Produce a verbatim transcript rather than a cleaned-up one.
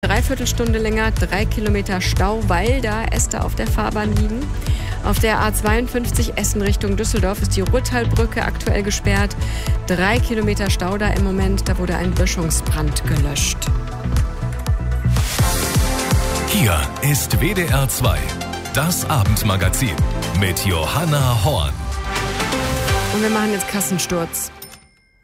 Dreiviertelstunde länger, drei Kilometer Stau, weil da Äste auf der Fahrbahn liegen. Auf der A zweiundfünfzig Essen Richtung Düsseldorf ist die Ruttalbrücke aktuell gesperrt. Drei Kilometer Stau da im Moment, da wurde ein Böschungsbrand gelöscht. Hier ist W D R zwei, das Abendmagazin mit Johanna Horn. Und wir machen jetzt Kassensturz.